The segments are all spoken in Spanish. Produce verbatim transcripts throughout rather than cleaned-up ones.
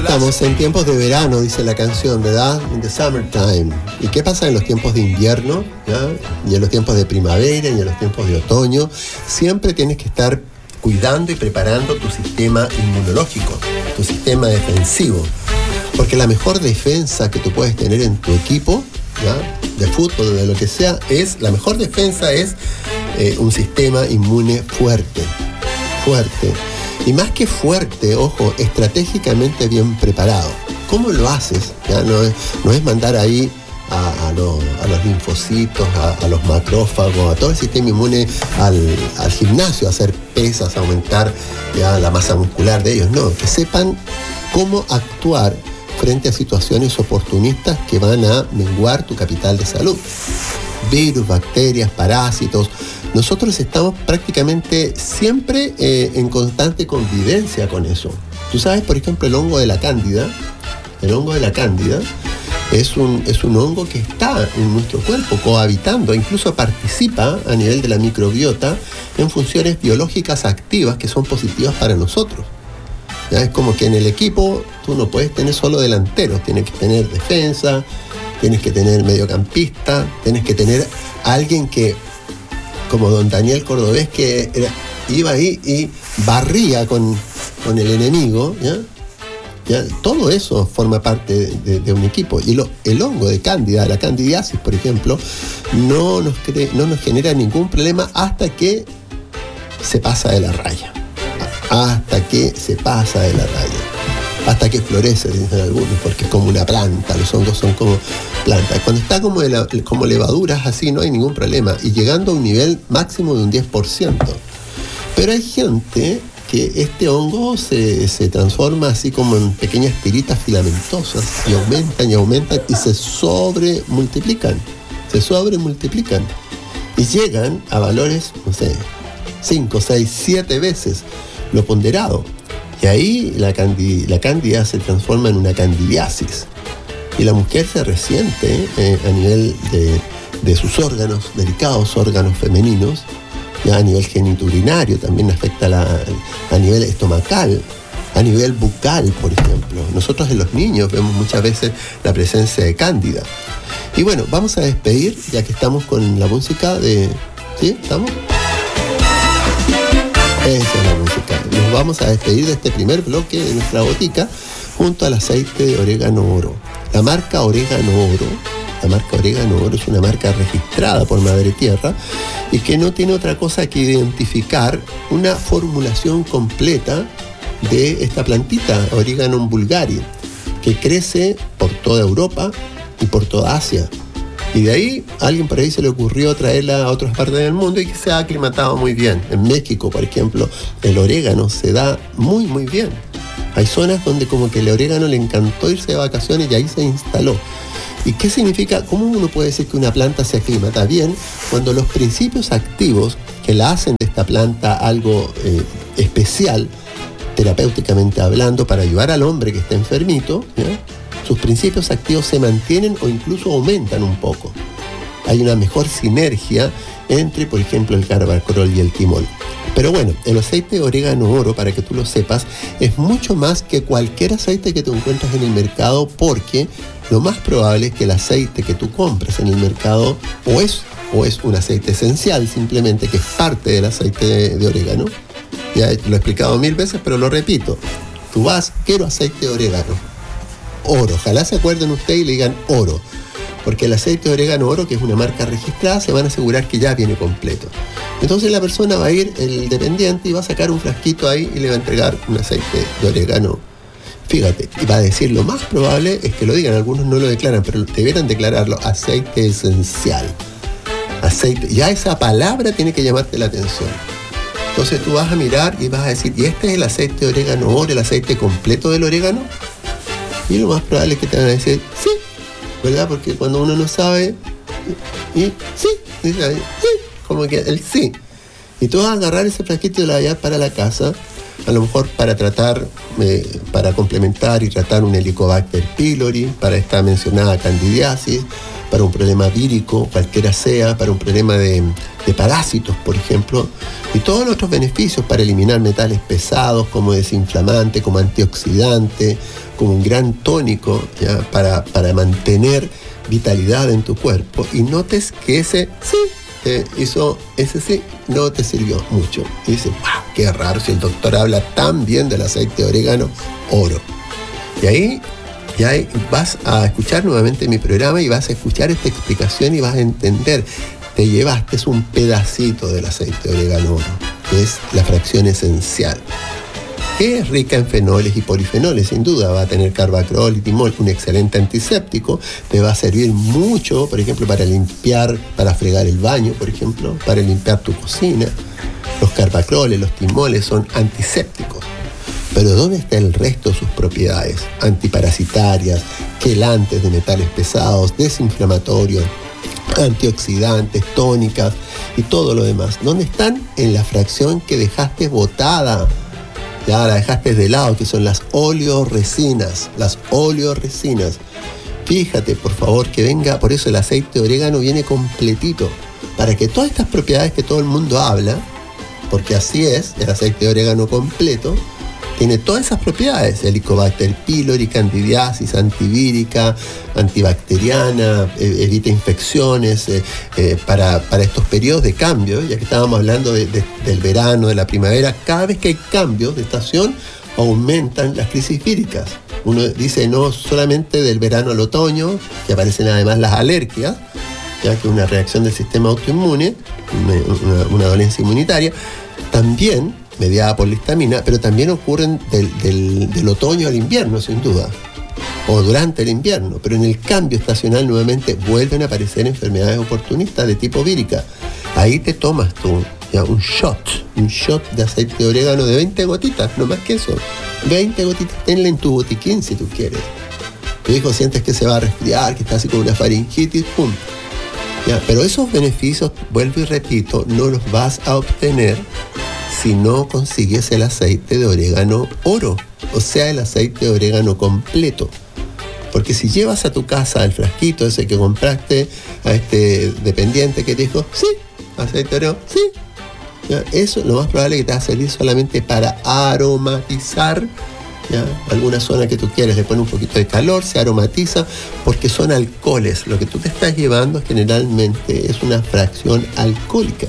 Estamos en tiempos de verano, dice la canción, ¿verdad? In the summertime. ¿Y qué pasa en los tiempos de invierno? ¿Ya? Y en los tiempos de primavera y en los tiempos de otoño. Siempre tienes que estar cuidando y preparando tu sistema inmunológico, tu sistema defensivo. Porque la mejor defensa que tú puedes tener en tu equipo, ¿ya? De fútbol, de lo que sea, es, la mejor defensa es eh, un sistema inmune fuerte. Fuerte. Y más que fuerte, ojo, estratégicamente bien preparado. ¿Cómo lo haces? ¿Ya? No, es, no es mandar ahí a, a, lo, a los linfocitos, a, a los macrófagos, a todo el sistema inmune al, al gimnasio, a hacer pesas, a aumentar ya la masa muscular de ellos. No, que sepan cómo actuar frente a situaciones oportunistas que van a menguar tu capital de salud. Virus, bacterias, parásitos. Nosotros estamos prácticamente siempre eh, en constante convivencia con eso. Tú sabes, por ejemplo, el hongo de la cándida. El hongo de la cándida es un, es un hongo que está en nuestro cuerpo cohabitando, incluso participa a nivel de la microbiota en funciones biológicas activas que son positivas para nosotros. ¿Ya? Es como que en el equipo tú no puedes tener solo delanteros, tienes que tener defensa, tienes que tener mediocampista, tienes que tener a alguien que, como don Daniel Cordobés, que era, iba ahí y barría con, con el enemigo, ¿ya? ¿Ya? Todo eso forma parte de, de, de un equipo. Y lo, el hongo de cándida, la candidiasis, por ejemplo, no nos, cre, no nos genera ningún problema hasta que se pasa de la raya. Hasta que se pasa de la raya. Hasta que florece, dicen algunos, porque es como una planta, los hongos son como plantas. Cuando está como, la, como levaduras, así no hay ningún problema, y llegando a un nivel máximo de un diez por ciento. Pero hay gente que este hongo se, se transforma así como en pequeñas tiritas filamentosas, y aumentan y aumentan, y se sobremultiplican, se sobremultiplican, y llegan a valores, no sé, cinco, seis, siete veces lo ponderado. Y ahí la, candid- la cándida se transforma en una candidiasis. Y la mujer se resiente eh, a nivel de, de sus órganos, delicados órganos femeninos, ya a nivel geniturinario, también afecta la, a nivel estomacal, a nivel bucal, por ejemplo. Nosotros en los niños vemos muchas veces la presencia de cándida. Y bueno, vamos a despedir, ya que estamos con la música de... ¿Sí? ¿Estamos? Esa es la música. Nos vamos a despedir de este primer bloque de nuestra botica junto al aceite de orégano oro. La marca Orégano Oro, la marca Orégano Oro es una marca registrada por Madre Tierra y que no tiene otra cosa que identificar una formulación completa de esta plantita, Oreganum vulgari, que crece por toda Europa y por toda Asia. Y de ahí, a alguien por ahí se le ocurrió traerla a otras partes del mundo y que se ha aclimatado muy bien. En México, por ejemplo, el orégano se da muy, muy bien. Hay zonas donde como que el orégano le encantó irse de vacaciones y ahí se instaló. ¿Y qué significa? ¿Cómo uno puede decir que una planta se aclimata bien cuando los principios activos que la hacen de esta planta algo eh, especial, terapéuticamente hablando, para ayudar al hombre que está enfermito, ¿ya? Sus principios activos se mantienen o incluso aumentan un poco. Hay una mejor sinergia entre, por ejemplo, el carbacolol y el timol. Pero bueno, el aceite de orégano oro, para que tú lo sepas, es mucho más que cualquier aceite que tú encuentras en el mercado, porque lo más probable es que el aceite que tú compras en el mercado o es, o es un aceite esencial, simplemente que es parte del aceite de, de orégano. Ya lo he explicado mil veces, pero lo repito. Tú vas, quiero aceite de orégano. Oro, ojalá se acuerden ustedes y le digan oro, porque el aceite de orégano oro, que es una marca registrada, se van a asegurar que ya viene completo. Entonces la persona va a ir, el dependiente, y va a sacar un frasquito ahí y le va a entregar un aceite de orégano. Fíjate, y va a decir, lo más probable es que lo digan, algunos no lo declaran, pero debieran declararlo, aceite esencial. Aceite, ya esa palabra tiene que llamarte la atención. Entonces tú vas a mirar y vas a decir, ¿y este es el aceite de orégano oro, el aceite completo del orégano? Y lo más probable es que te van a decir, sí, ¿verdad? Porque cuando uno no sabe, y sí, dice, sí, como que el sí. Y tú vas a agarrar ese frasquito y lo vas a llevar para la casa, a lo mejor para tratar, eh, para complementar y tratar un Helicobacter pylori, para esta mencionada candidiasis, para un problema vírico, cualquiera sea, para un problema de, de parásitos, por ejemplo, y todos los otros beneficios para eliminar metales pesados como desinflamante, como antioxidante, como un gran tónico, ¿ya? Para, para mantener vitalidad en tu cuerpo, y notes que ese sí te hizo, ese sí no te sirvió mucho. Y dices, wow, qué raro si el doctor habla tan bien del aceite de orégano oro. Y ahí, y ahí vas a escuchar nuevamente mi programa y vas a escuchar esta explicación y vas a entender. Te llevaste un pedacito del aceite de orégano oro, que es la fracción esencial, que es rica en fenoles y polifenoles, sin duda. Va a tener carbacrol y timol, un excelente antiséptico. Te va a servir mucho, por ejemplo, para limpiar, para fregar el baño, por ejemplo, para limpiar tu cocina. Los carbacroles, los timoles son antisépticos. Pero ¿dónde está el resto de sus propiedades? Antiparasitarias, quelantes de metales pesados, desinflamatorios, antioxidantes, tónicas y todo lo demás. ¿Dónde están? En la fracción que dejaste botada. Ya la dejaste de lado, que son las oleoresinas. Las oleoresinas. Fíjate, por favor, que venga, por eso el aceite de orégano viene completito, para que todas estas propiedades que todo el mundo habla, porque así es, el aceite de orégano completo, tiene todas esas propiedades: Helicobacter pylori, candidiasis, antivírica, antibacteriana, eh, evita infecciones, eh, eh, para, para estos periodos de cambio, ya que estábamos hablando de, de, del verano, de la primavera. Cada vez que hay cambios de estación, aumentan las crisis víricas. Uno dice no solamente del verano al otoño, que aparecen además las alergias, ya que es una reacción del sistema autoinmune, una, una, una dolencia inmunitaria, también mediada por la histamina, pero también ocurren del, del, del otoño al invierno, sin duda, o durante el invierno. Pero en el cambio estacional nuevamente vuelven a aparecer enfermedades oportunistas de tipo vírica. Ahí te tomas tú ya un shot, un shot de aceite de orégano de veinte gotitas, no más que eso. veinte gotitas, tenla en tu botiquín si tú quieres. Tu hijo sientes que se va a resfriar, que está así con una faringitis, pum. Ya, pero esos beneficios, vuelvo y repito, no los vas a obtener si no consigues el aceite de orégano oro, o sea, el aceite de orégano completo. Porque si llevas a tu casa el frasquito ese que compraste a este dependiente que te dijo, sí, aceite de orégano, sí, ya, eso lo más probable es que te va a servir solamente para aromatizar, ¿ya? Alguna zona que tú quieres, le pone un poquito de calor, se aromatiza, porque son alcoholes. Lo que tú te estás llevando generalmente es una fracción alcohólica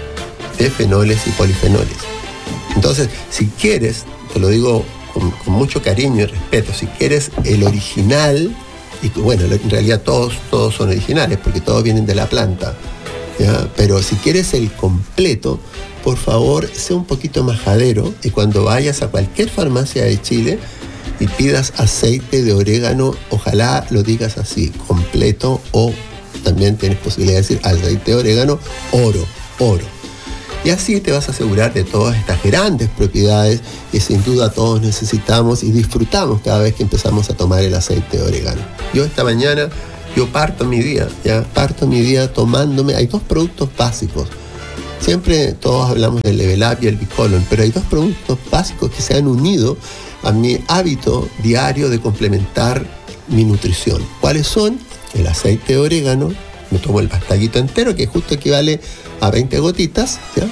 de fenoles y polifenoles. Entonces, si quieres, te lo digo con, con mucho cariño y respeto, si quieres el original, y bueno, en realidad todos, todos son originales, porque todos vienen de la planta, ¿ya? Pero si quieres el completo, por favor, sea un poquito majadero, y cuando vayas a cualquier farmacia de Chile y pidas aceite de orégano, ojalá lo digas así, completo, o también tienes posibilidad de decir aceite de orégano oro, oro. Y así te vas a asegurar de todas estas grandes propiedades que sin duda todos necesitamos y disfrutamos cada vez que empezamos a tomar el aceite de orégano. Yo esta mañana, yo parto mi día, ya parto mi día tomándome, hay dos productos básicos. Siempre todos hablamos del Level Up y el Bicolon, pero hay dos productos básicos que se han unido a mi hábito diario de complementar mi nutrición. ¿Cuáles son? El aceite de orégano, me tomo el pastaguito entero, que justo equivale a veinte gotitas, ¿ya?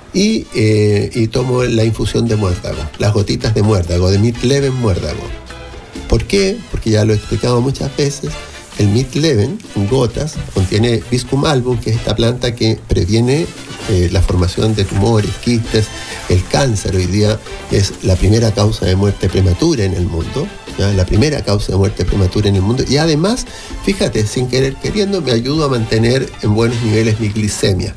Y, eh, y tomo la infusión de muérdago, las gotitas de muérdago, de Meat-Leven muérdago. ¿Por qué? Porque ya lo he explicado muchas veces. El Meat-Leven en gotas contiene Viscum album, que es esta planta que previene eh, la formación de tumores, quistes. El cáncer hoy día es la primera causa de muerte prematura en el mundo, ¿ya? La primera causa de muerte prematura en el mundo. Y además, fíjate, sin querer queriendo, me ayuda a mantener en buenos niveles mi glicemia.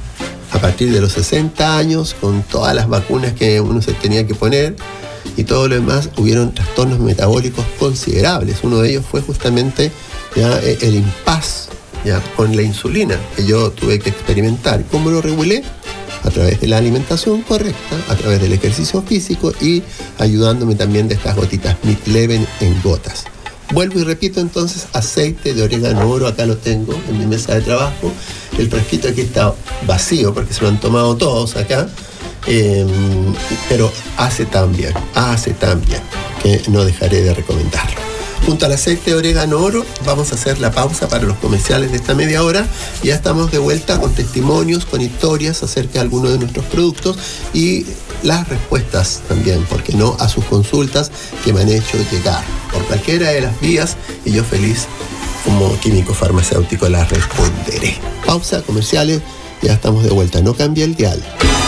A partir de los sesenta años, con todas las vacunas que uno se tenía que poner y todo lo demás, hubieron trastornos metabólicos considerables. Uno de ellos fue justamente ya el impas ya con la insulina que yo tuve que experimentar. ¿Cómo lo regulé? A través de la alimentación correcta, a través del ejercicio físico y ayudándome también de estas gotitas Meat-Leven en gotas. Vuelvo y repito entonces, aceite de orégano oro, acá lo tengo en mi mesa de trabajo. El frasquito aquí está vacío porque se lo han tomado todos acá, eh, pero hace tan bien, hace tan bien que no dejaré de recomendarlo. Junto al aceite de orégano oro, vamos a hacer la pausa para los comerciales de esta media hora. Y ya estamos de vuelta con testimonios, con historias acerca de algunos de nuestros productos y las respuestas también, porque no, a sus consultas que me han hecho llegar por cualquiera de las vías, y yo feliz como químico farmacéutico las responderé. Pausa, comerciales, ya estamos de vuelta. No cambie el dial.